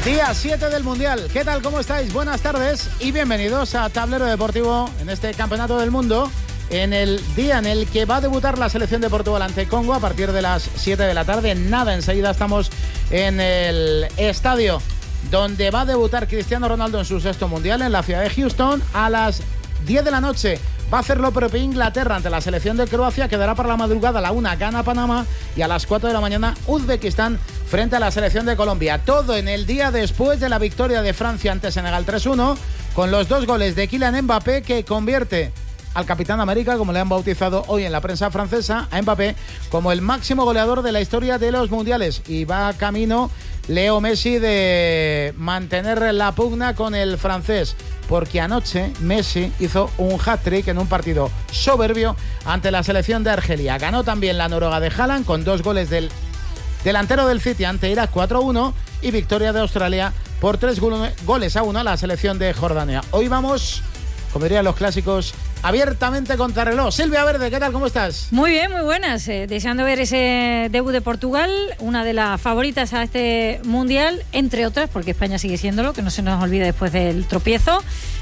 Día 7 del Mundial. ¿Qué tal? ¿Cómo estáis? Buenas tardes y bienvenidos a Tablero Deportivo en este Campeonato del Mundo, en el día en el que va a debutar la selección de Portugal ante Congo a partir de las 7 de la tarde. Nada, enseguida estamos en el estadio donde va a debutar Cristiano Ronaldo en su sexto Mundial, en la ciudad de Houston. A las 10 de la noche va a hacer lo propio Inglaterra ante la selección de Croacia. Quedará para la madrugada. A la 1 gana Panamá y a las 4 de la mañana Uzbekistán frente a la selección de Colombia. Todo en el día después de la victoria de Francia ante Senegal 3-1, con los 2 goles de Kylian Mbappé, que convierte al Capitán América, como le han bautizado hoy en la prensa francesa, a Mbappé como el máximo goleador de la historia de los mundiales. Y va camino Leo Messi de mantener la pugna con el francés, porque anoche Messi hizo un hat-trick en un partido soberbio ante la selección de Argelia. Ganó también la Noruega de Haaland con 2 goles del delantero del City ante Irak 4-1 y victoria de Australia por 3-1 a la selección de Jordania. Hoy vamos, como dirían los clásicos, abiertamente contrarreloj. Silvia Verde, ¿qué tal? ¿Cómo estás? Muy bien, muy buenas. Deseando ver ese debut de Portugal, una de las favoritas a este Mundial, entre otras, porque España sigue siéndolo, que no se nos olvide después del tropiezo.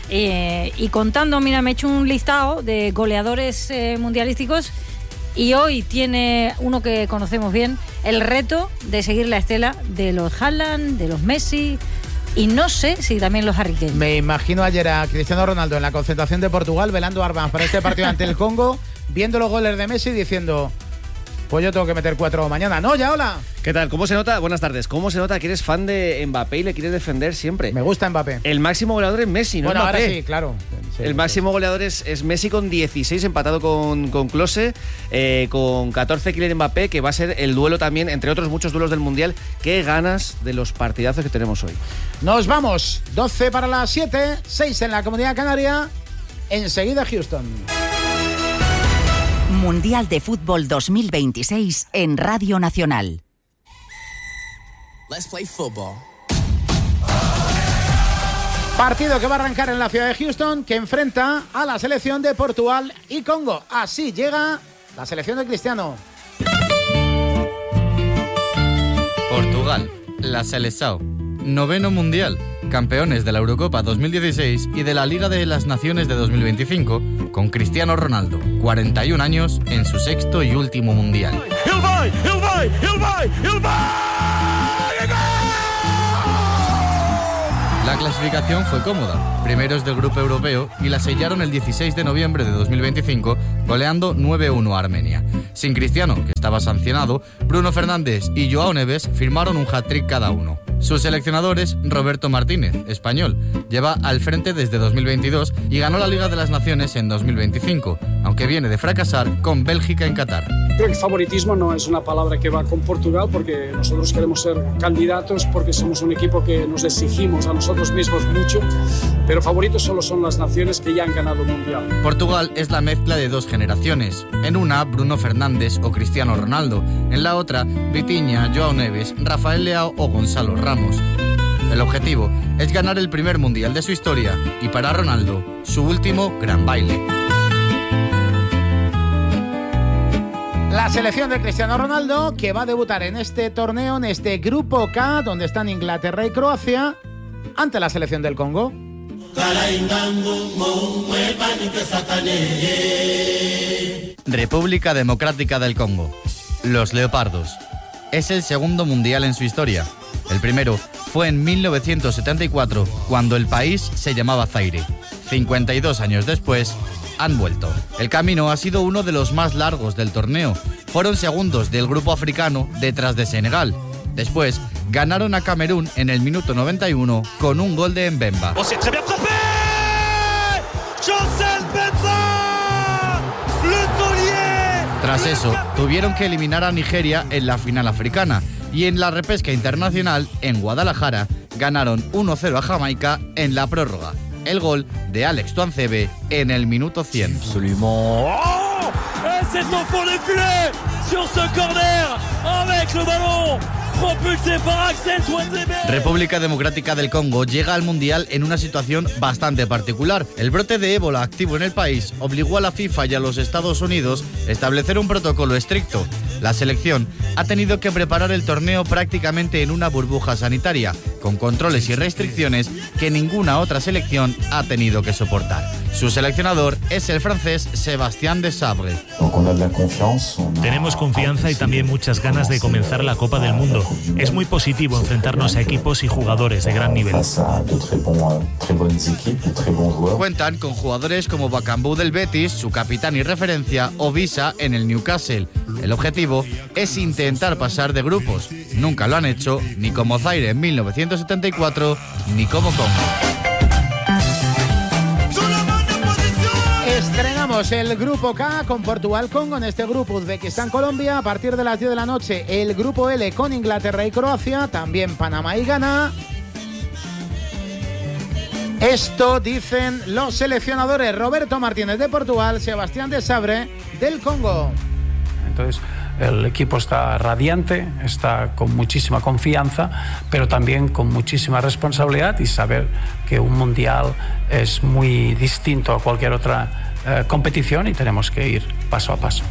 Y contando, mira, me he hecho un listado de goleadores mundialísticos y hoy tiene uno que conocemos bien, el reto de seguir la estela de los Haaland, de los Messi, y no sé si también los Harry Kane. Me imagino ayer a Cristiano Ronaldo en la concentración de Portugal velando armas para este partido ante el Congo, viendo los goles de Messi diciendo: pues yo tengo que meter 4 mañana. No, ya, hola. ¿Qué tal? ¿Cómo se nota? Buenas tardes. ¿Cómo se nota que eres fan de Mbappé y le quieres defender siempre? Me gusta Mbappé. El máximo goleador es Messi, ¿no? Bueno, Mbappé. ahora sí, claro. Sí, el máximo goleador es Messi con 16, empatado con Klose, con 14 Kylian Mbappé, que va a ser el duelo también, entre otros muchos duelos del Mundial. Qué ganas de los partidazos que tenemos hoy. Nos vamos. 12 para las 7, 6 en la Comunidad Canaria. Enseguida Houston. Mundial de Fútbol 2026 en Radio Nacional. Let's play football. Partido que va a arrancar en la ciudad de Houston, que enfrenta a la selección de Portugal y Congo. Así llega la selección de Cristiano. Portugal, la Seleção, 9º Mundial, campeones de la Eurocopa 2016 y de la Liga de las Naciones de 2025, con Cristiano Ronaldo, 41 años, en su 6º y último Mundial. La clasificación fue cómoda, primeros del grupo europeo, y la sellaron el 16 de noviembre de 2025, goleando 9-1 a Armenia. Sin Cristiano, que estaba sancionado, Bruno Fernández y Joao Neves firmaron un hat-trick cada uno. Su seleccionador es Roberto Martínez, español. Lleva al frente desde 2022 y ganó la Liga de las Naciones en 2025, aunque viene de fracasar con Bélgica en Qatar. Creo que favoritismo no es una palabra que va con Portugal, porque nosotros queremos ser candidatos, porque somos un equipo que nos exigimos a nosotros mismos mucho, pero favoritos solo son las naciones que ya han ganado el Mundial. Portugal es la mezcla de 2 generaciones. En una, Bruno Fernández o Cristiano Ronaldo. En la otra, Vitinha, Joao Neves, Rafael Leao o Gonzalo Ramos. El objetivo es ganar el primer Mundial de su historia y, para Ronaldo, su último gran baile. La selección de Cristiano Ronaldo, que va a debutar en este torneo, en este Grupo K, donde están Inglaterra y Croacia, ante la selección del Congo. República Democrática del Congo. Los Leopardos. Es el 2º Mundial en su historia. El primero fue en 1974, cuando el país se llamaba Zaire. 52 años después, han vuelto. El camino ha sido uno de los más largos del torneo. Fueron segundos del grupo africano detrás de Senegal. Después, ganaron a Camerún en el minuto 91 con un gol de Mbemba. Tras eso, tuvieron que eliminar a Nigeria en la final africana y en la repesca internacional, en Guadalajara, ganaron 1-0 a Jamaica en la prórroga. El gol de Alex Tuanzebe en el minuto 100. C'est au fond des filets sur ce corner avec le ballon propulsé par Axel Tuanzebe. República Democrática del Congo llega al Mundial en una situación bastante particular. El brote de ébola activo en el país obligó a la FIFA y a los Estados Unidos a establecer un protocolo estricto. La selección ha tenido que preparar el torneo prácticamente en una burbuja sanitaria, con controles y restricciones que ninguna otra selección ha tenido que soportar. Su seleccionador es el francés Sébastien Desabre. Tenemos confianza y también muchas ganas de comenzar la Copa del Mundo. Es muy positivo enfrentarnos a equipos y jugadores de gran nivel. Cuentan con jugadores como Bakambu del Betis, su capitán y referencia, o Visa en el Newcastle. El objetivo es intentar pasar de grupos. Nunca lo han hecho ni como Zaire en 1974 ni como Congo. Estrenamos el grupo K con Portugal, Congo. En este grupo Uzbekistán, Colombia. A partir de las 10 de la noche el grupo L con Inglaterra y Croacia. También Panamá y Ghana. Esto dicen los seleccionadores Roberto Martínez de Portugal, Sebastián Desabre del Congo. Entonces el equipo está radiante, está con muchísima confianza, pero también con muchísima responsabilidad y saber que un mundial es muy distinto a cualquier otra competición y tenemos que ir paso a paso.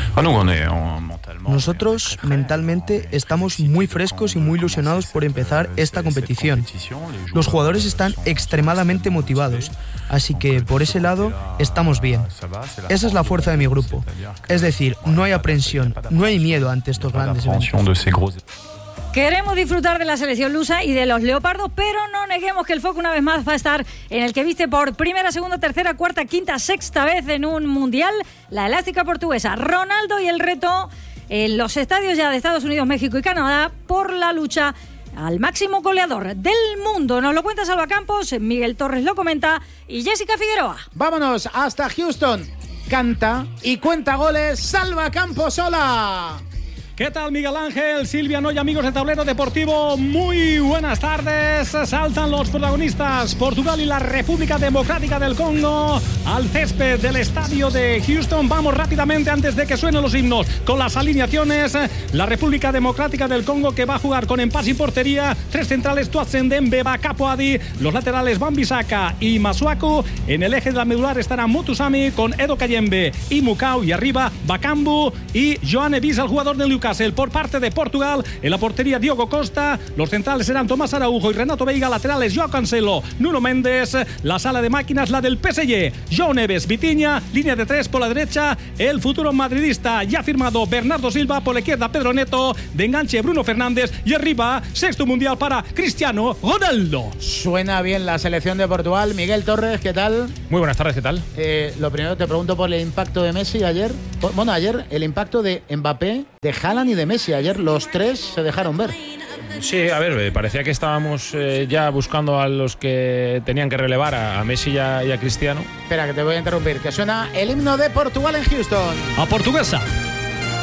Nosotros mentalmente estamos muy frescos y muy ilusionados por empezar esta competición. Los jugadores están extremadamente motivados, así que por ese lado estamos bien. Esa es la fuerza de mi grupo. Es decir, no hay aprensión, no hay miedo ante estos grandes eventos. Queremos disfrutar de la selección lusa y de los leopardos, pero no neguemos que el foco una vez más va a estar en el que viste por primera, segunda, tercera, cuarta, quinta, sexta vez en un mundial, la elástica portuguesa Ronaldo, y el reto en los estadios ya de Estados Unidos, México y Canadá por la lucha al máximo goleador del mundo. Nos lo cuenta Salva Campos, Miguel Torres lo comenta y Jessica Figueroa. Vámonos hasta Houston. Canta y cuenta goles Salva Campos. ¡Hola! ¿Qué tal, Miguel Ángel, Silvia Noy, amigos de Tablero Deportivo? Muy buenas tardes. Saltan los protagonistas, Portugal y la República Democrática del Congo, al césped del estadio de Houston. Vamos rápidamente, antes de que suenen los himnos, con las alineaciones. La República Democrática del Congo, que va a jugar con Empasi y portería. 3 centrales, Tuatzen Dembe, Bakapo Adi. Los laterales, Wan-Bissaka y Masuaku. En el eje de la medular estará Mutusami con Edo Kayembe y Mukau. Y arriba, Bakambu y Joane Visa, el jugador del Newcastle. Por parte de Portugal, en la portería Diogo Costa, los centrales serán Tomás Araujo y Renato Veiga, laterales Joao Cancelo, Nuno Méndez, la sala de máquinas la del PSG, João Neves, Vitinha, línea de 3 por la derecha, el futuro madridista ya firmado Bernardo Silva, por la izquierda Pedro Neto, de enganche Bruno Fernández y arriba, sexto mundial para Cristiano Ronaldo. Suena bien la selección de Portugal. Miguel Torres, ¿qué tal? Muy buenas tardes, ¿qué tal? Lo primero te pregunto por el impacto de Messi ayer. Bueno, ayer el impacto de Mbappé, de Haaland y de Messi. Ayer los tres se dejaron ver. Sí, a ver, parecía que estábamos ya buscando a los que tenían que relevar, a Messi y a Cristiano. Espera, que te voy a interrumpir, que suena el himno de Portugal en Houston. A portuguesa.